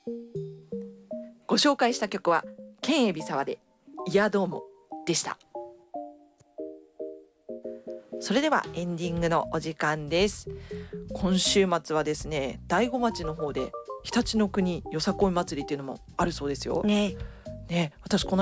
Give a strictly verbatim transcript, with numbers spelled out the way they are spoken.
ご紹介した曲はケンエビサワでいやどうもでした。それではエンディングのお時間です。今週末はですね、大子町の方で常陸の国よさこい祭りっていうのもあるそうですよ。 ねね、私この